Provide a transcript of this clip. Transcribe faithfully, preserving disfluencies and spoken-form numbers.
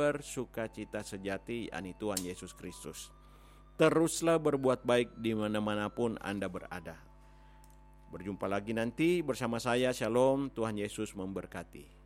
sumber sukacita sejati, yakni Tuhan Yesus Kristus. Teruslah berbuat baik di mana-manapun Anda berada. Berjumpa lagi nanti bersama saya. Shalom, Tuhan Yesus memberkati.